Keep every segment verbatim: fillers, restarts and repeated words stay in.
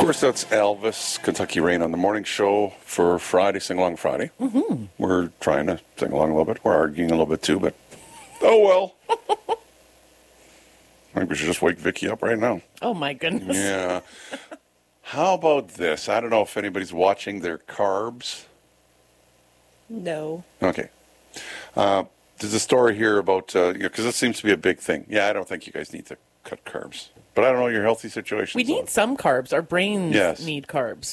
course, that's Elvis, Kentucky Rain on the morning show for Friday, Sing Along Friday. Mm-hmm. We're trying to sing along a little bit. We're arguing a little bit too, but oh well. I think we should just wake Vicky up right now. Oh, my goodness. Yeah. How about this? I don't know if anybody's watching their carbs. No. Okay. Uh, there's a story here about, uh, you know, because this seems to be a big thing. Yeah, I don't think you guys need to cut carbs. But I don't know your healthy situation. We need some carbs. Our brains Yes. need carbs.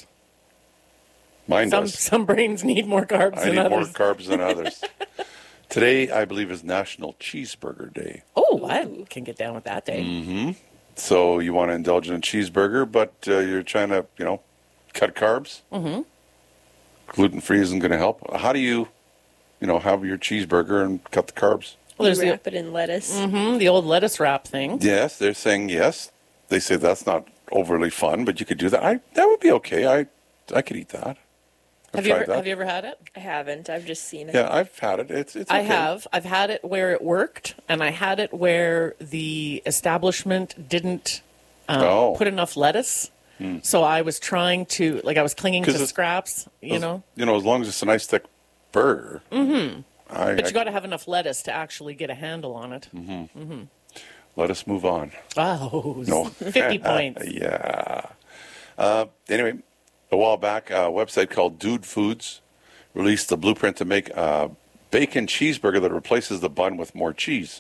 Mine Some does. some brains need more carbs I than need others. more carbs than others. Today, I believe, is National Cheeseburger Day. Oh, I can get down with that day. Mm-hmm. So you want to indulge in a cheeseburger, but uh, you're trying to, you know, cut carbs. Mm-hmm. Gluten-free isn't going to help. How do you, you know, have your cheeseburger and cut the carbs? Well, there's you the, wrap it in lettuce. mm-hmm, the old lettuce wrap thing. Yes, they're saying yes. They say that's not overly fun, but you could do that. I that would be okay. I I could eat that. I've Have you tried ever that. have you ever had it? I haven't. I've just seen it. Yeah, I've had it. It's it's. I okay. have. I've had it where it worked, and I had it where the establishment didn't um, Oh. put enough lettuce. Hmm. So I was trying to, like, I was clinging 'Cause to it's- scraps, you As- know. You know, as long as it's a nice thick burger. Mm-hmm. I, But I- you got to have enough lettuce to actually get a handle on it. Mm-hmm. Mm-hmm. Let us move on. Oh, No. fifty points. Yeah. Uh, anyway, a while back, a website called Dude Foods released the blueprint to make a bacon cheeseburger that replaces the bun with more cheese.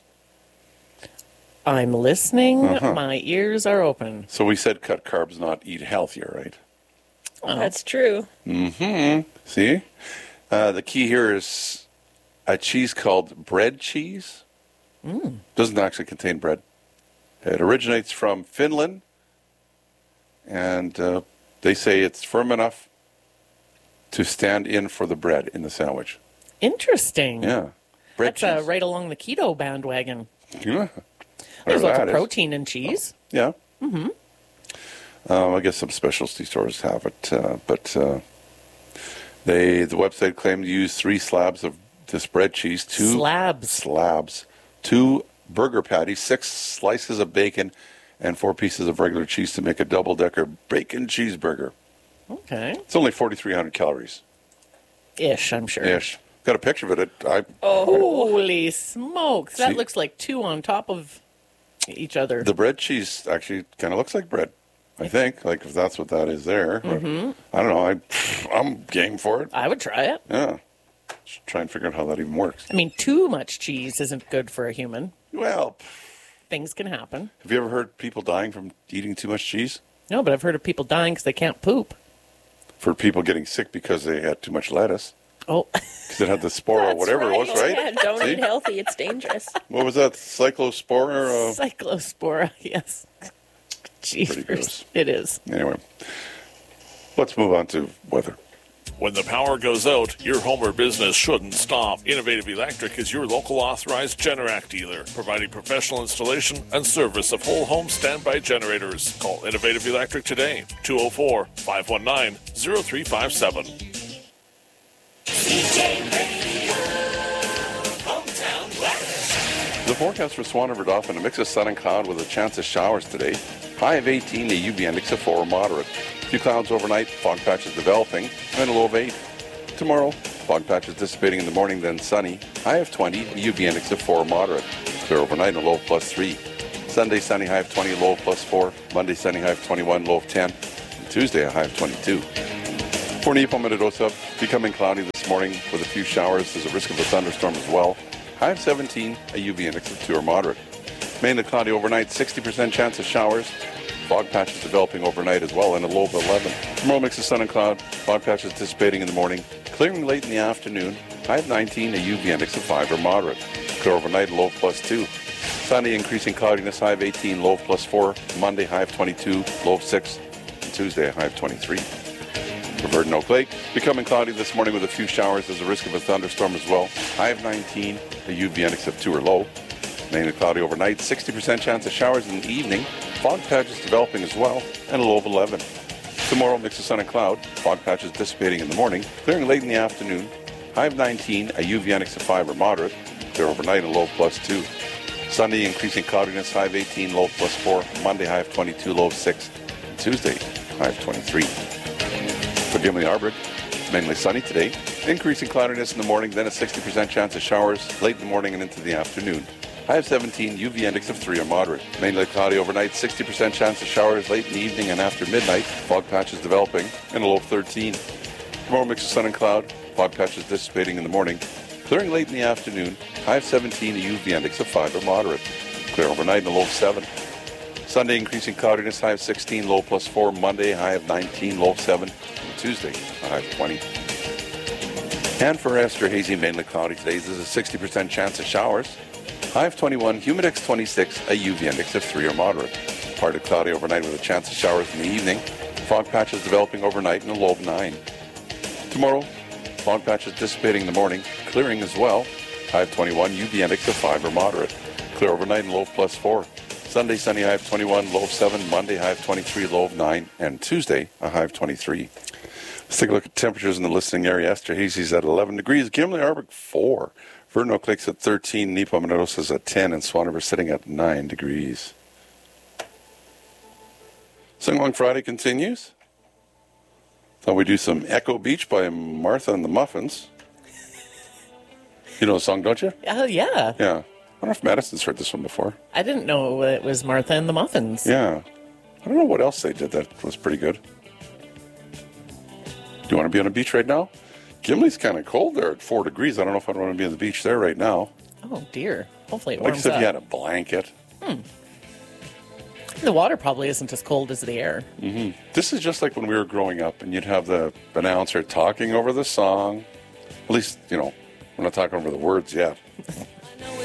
I'm listening. Uh-huh. My ears are open. So we said cut carbs, not eat healthier, right? Oh, that's true. Mm-hmm. See? Uh, the key here is a cheese called bread cheese. Mm. Doesn't actually contain bread. It originates from Finland, and uh, they say it's firm enough to stand in for the bread in the sandwich. Interesting. Yeah. Bread That's uh, cheese. right along the keto bandwagon. Yeah. There's Whatever lots that of is. protein in cheese. Yeah. Mm-hmm. Um, I guess some specialty stores have it, uh, but uh, they the website claimed to use three slabs of this bread cheese, two Slabs. slabs, two burger patties, six slices of bacon, and four pieces of regular cheese to make a double-decker bacon cheeseburger. Okay. It's only forty-three hundred calories. Ish, I'm sure. Ish. Got a picture of it. I Holy smokes. That See? looks like two on top of each other. the bread cheese actually kind of looks like bread. I think, like if that's what that is there. Mhm. I don't know. I I'm game for it. I would try it. Yeah. Just try and figure out how that even works. I mean, too much cheese isn't good for a human. Well, Things can happen. have you ever heard people dying from eating too much cheese? No, but I've heard of people dying because they can't poop. For people getting sick because they had too much lettuce. Oh. Because it had the spore or That's whatever it was, right? Yeah, don't See? eat healthy. It's dangerous. What was that? Cyclospora? Uh, Cyclospora, yes. Pretty Jeepers. gross. It is. anyway, let's move on to weather. When the power goes out, your home or business shouldn't stop. Innovative Electric is your local authorized Generac dealer, providing professional installation and service of whole home standby generators. Call Innovative Electric today, two oh four, five one nine, oh three five seven. The forecast for Swan River Dauphin, a mix of sun and cloud with a chance of showers today. High of eighteen, a U V index of four, moderate. A few clouds overnight, fog patches developing, and a low of eight. Tomorrow, fog patches dissipating in the morning, then sunny. High of twenty, a U V index of four, moderate. Clear overnight, and a low of plus three. Sunday, sunny, high of twenty, low of plus four. Monday, sunny, high of twenty-one, low of ten. And Tuesday, a high of twenty-two. For Nipo Metadosa, becoming cloudy this morning with a few showers. There's a risk of a thunderstorm as well. High of seventeen, a U V index of two or moderate. Mainly cloudy overnight, sixty percent chance of showers. Fog patches developing overnight as well, and a low of eleven. Tomorrow mix of sun and cloud. Fog patches dissipating in the morning. Clearing late in the afternoon. High of nineteen, a U V index of five or moderate. Clear overnight, low of plus two. Sunday increasing cloudiness, high of eighteen, low of plus four. Monday, high of twenty-two, low of six. And Tuesday, a high of twenty-three. For Verdon Oak Lake, becoming cloudy this morning with a few showers. There's a risk of a thunderstorm as well. High of nineteen, a U V index of two or low. Mainly cloudy overnight, sixty percent chance of showers in the evening. Fog patches developing as well, and a low of eleven. Tomorrow, mix of sun and cloud. Fog patches dissipating in the morning, clearing late in the afternoon. High of nineteen, a U V index of five or moderate. Clear overnight, and a low of plus two. Sunday, increasing cloudiness, high of eighteen, low of plus four. Monday, high of twenty-two, low of six. And Tuesday, high of twenty-three. For Gimli Arbor, mainly sunny today. Increasing cloudiness in the morning, then a sixty percent chance of showers late in the morning and into the afternoon. High of seventeen, U V index of three or moderate. Mainly cloudy overnight, sixty percent chance of showers late in the evening and after midnight. Fog patches developing, and a low of thirteen. Tomorrow mix of sun and cloud. Fog patches dissipating in the morning. Clearing late in the afternoon. High of seventeen, a U V index of five or moderate. Clear overnight and a low of seven. Sunday increasing cloudiness, high of sixteen, low plus four. Monday, high of nineteen, low of seven. And Tuesday, a high of twenty. And for Esther, hazy, mainly cloudy today. There's a sixty percent chance of showers. High of twenty-one, humidex twenty-six, a U V index of three or moderate. Partly cloudy overnight with a chance of showers in the evening. Fog patches developing overnight and a low of nine. Tomorrow, fog patches dissipating in the morning, clearing as well. High of twenty-one, U V index of five or moderate. Clear overnight and low of plus four. Sunday, sunny, high of twenty-one, low of seven. Monday, high of twenty-three, low of nine. And Tuesday, a high of twenty-three. Let's take a look at temperatures in the listening area. Esterhazy's at eleven degrees. Gimli Arbor, four. Vernon Oak Lake's at thirteen. Nepomuceno's is at ten. And Swan River sitting at nine degrees. Sing Along Friday continues. Thought we'd do some Echo Beach by Martha and the Muffins. You know the song, don't you? Oh, yeah. Yeah. I don't know if Madison's heard this one before. I didn't know it was Martha and the Muffins. Yeah. I don't know what else they did that was pretty good. Do you want to be on a beach right now? Gimli's kind of cold there at four degrees. I don't know if I'd want to be on the beach there right now. Oh, dear. Hopefully it Like I warms said, if up. you had a blanket. Hmm. The water probably isn't as cold as the air. Mm-hmm. This is just like when we were growing up and you'd have the announcer talking over the song. At least, you know, we're not talking over the words yet.